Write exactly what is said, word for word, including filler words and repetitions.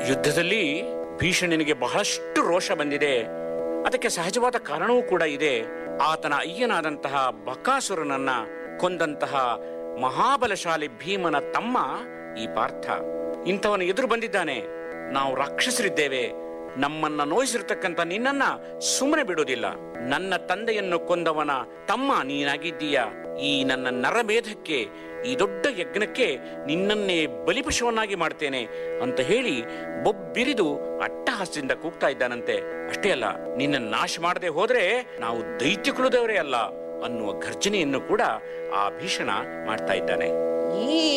ಯುದ್ಧದಲ್ಲಿ ಭೀಷಣನಿಗೆ ಬಹಳಷ್ಟು ರೋಷ ಬಂದಿದೆ. ಅದಕ್ಕೆ ಸಹಜವಾದ ಕಾರಣವೂ ಕೂಡ ಇದೆ. ಆತನ ಅಯ್ಯನಾದಂತಹ ಬಕಾಸುರನನ್ನ ಕೊಂದಂತಹ ಮಹಾಬಲಶಾಲಿ ಭೀಮನ ತಮ್ಮ ಈ ಪಾರ್ಥ. ಇಂಥವನು ಎದುರು ಬಂದಿದ್ದಾನೆ. ನಾವು ರಾಕ್ಷಸರಿದ್ದೇವೆ, ನಮ್ಮನ್ನ ನೋಯಿಸಿರ್ತಕ್ಕಂಥ ನಿನ್ನನ್ನ ಸುಮ್ಮನೆ ಬಿಡೋದಿಲ್ಲ. ನನ್ನ ತಂದೆಯನ್ನು ಕೊಂದವನ ತಮ್ಮ ನೀನಾಗಿದ್ದೀಯ. ಈ ನನ್ನ ನರಮೇಧಕ್ಕೆ, ಈ ದೊಡ್ಡ ಯಜ್ಞಕ್ಕೆ ನಿನ್ನನ್ನೇ ಬಲಿಪಶುವನ್ನಾಗಿ ಮಾಡ್ತೇನೆ ಅಂತ ಹೇಳಿ ಬೊಬ್ಬಿರಿದು ಅಟ್ಟಹಾಸದಿಂದ ಕೂಗ್ತಾ ಇದ್ದಾನಂತೆ. ಅಷ್ಟೇ ಅಲ್ಲ, ನಿನ್ನ ನಾಶ ಮಾಡದೆ ಹೋದ್ರೆ ನಾವು ದೈತ್ಯ ಕುಲದವರೇ ಅಲ್ಲ ಅನ್ನುವ ಘರ್ಜನೆಯನ್ನು ಕೂಡ ಆ ಭೀಷಣ ಮಾಡ್ತಾ ಇದ್ದಾನೆ.